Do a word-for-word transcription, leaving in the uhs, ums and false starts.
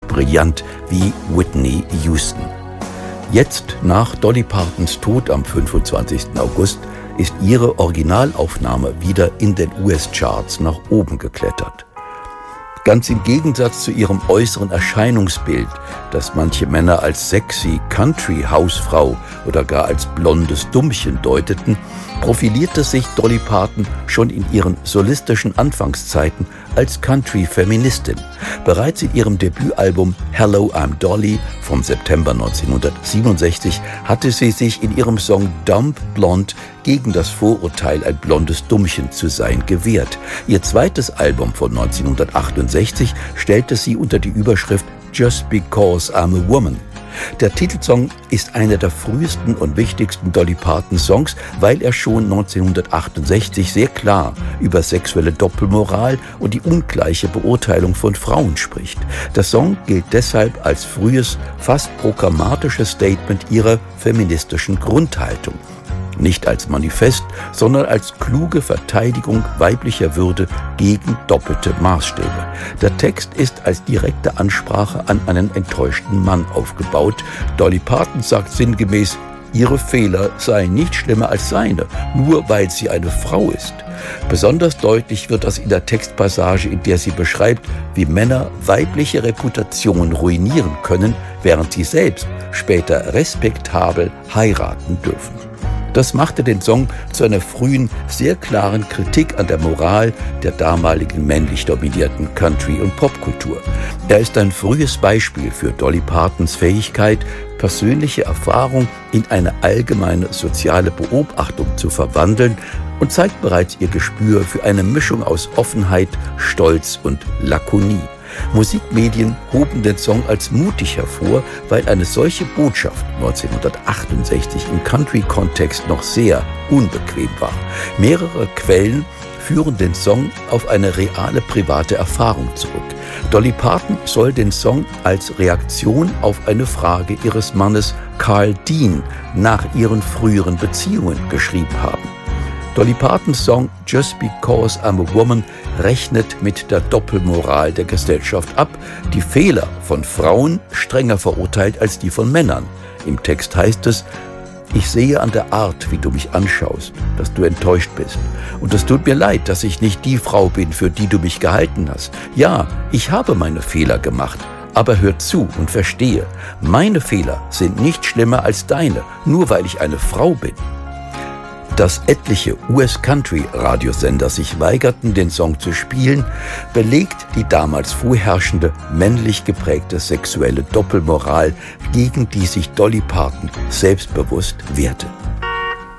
brillant wie Whitney Houston. Jetzt, nach Dolly Partons Tod am fünfundzwanzigsten August, ist ihre Originalaufnahme wieder in den U S-Charts nach oben geklettert. Ganz im Gegensatz zu ihrem äußeren Erscheinungsbild, das manche Männer als sexy Country-Hausfrau oder gar als blondes Dummchen deuteten, profilierte sich Dolly Parton schon in ihren solistischen Anfangszeiten als Country-Feministin. Bereits in ihrem Debütalbum Hello, I'm Dolly vom September neunzehnhundertsiebenundsechzig hatte sie sich in ihrem Song Dumb Blonde gegen das Vorurteil, ein blondes Dummchen zu sein, gewehrt. Ihr zweites Album von neunzehnhundertachtundsechzig stellte sie unter die Überschrift Just Because I'm a Woman. Der Titelsong ist einer der frühesten und wichtigsten Dolly Parton-Songs, weil er schon neunzehnhundertachtundsechzig sehr klar über sexuelle Doppelmoral und die ungleiche Beurteilung von Frauen spricht. Der Song gilt deshalb als frühes, fast programmatisches Statement ihrer feministischen Grundhaltung. Nicht als Manifest, sondern als kluge Verteidigung weiblicher Würde gegen doppelte Maßstäbe. Der Text ist als direkte Ansprache an einen enttäuschten Mann aufgebaut. Dolly Parton sagt sinngemäß, ihre Fehler seien nicht schlimmer als seine, nur weil sie eine Frau ist. Besonders deutlich wird das in der Textpassage, in der sie beschreibt, wie Männer weibliche Reputationen ruinieren können, während sie selbst später respektabel heiraten dürfen. Das machte den Song zu einer frühen, sehr klaren Kritik an der Moral der damaligen männlich dominierten Country- und Popkultur. Er ist ein frühes Beispiel für Dolly Partons Fähigkeit, persönliche Erfahrung in eine allgemeine soziale Beobachtung zu verwandeln und zeigt bereits ihr Gespür für eine Mischung aus Offenheit, Stolz und Lakonie. Musikmedien hoben den Song als mutig hervor, weil eine solche Botschaft neunzehnhundertachtundsechzig im Country-Kontext noch sehr unbequem war. Mehrere Quellen führen den Song auf eine reale private Erfahrung zurück. Dolly Parton soll den Song als Reaktion auf eine Frage ihres Mannes Carl Dean nach ihren früheren Beziehungen geschrieben haben. Dolly Partons Song Just Because I'm a Woman rechnet mit der Doppelmoral der Gesellschaft ab, die Fehler von Frauen strenger verurteilt als die von Männern. Im Text heißt es, ich sehe an der Art, wie du mich anschaust, dass du enttäuscht bist. Und es tut mir leid, dass ich nicht die Frau bin, für die du mich gehalten hast. Ja, ich habe meine Fehler gemacht. Aber hör zu und verstehe, meine Fehler sind nicht schlimmer als deine, nur weil ich eine Frau bin. Dass etliche U S-Country-Radiosender sich weigerten, den Song zu spielen, belegt die damals vorherrschende, männlich geprägte sexuelle Doppelmoral, gegen die sich Dolly Parton selbstbewusst wehrte.